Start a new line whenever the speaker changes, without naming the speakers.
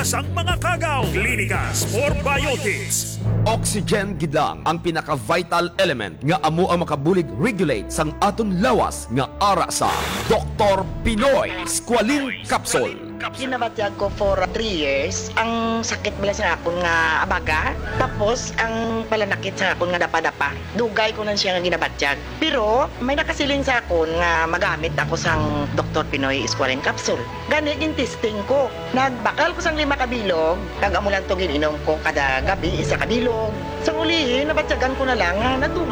sang mga kagaw. Klinikas for Biotics.
Oxygen gidlang ang pinaka-vital element nga amo ang makabulig regulate sang aton lawas nga ara sa Dr. Pinoy Squalene Capsule.
Ginabatyag ko for 3 years. Ang sakit bala sa akon nga abaga. Tapos, ang palanakit sa akon nga dapa-dapa. Dugay ko lang siya nga ginabatyag. Pero, may nakasiling sa akon nga magamit ako sang Dr. Pinoy Squalene Capsule. Gani, testing ko. Nagbakal ko sang 5 kabilog. Kag amo lang to gininom ko kada gabi, 1 kabilog. Sa ulihin, nabatyagan ko na lang nga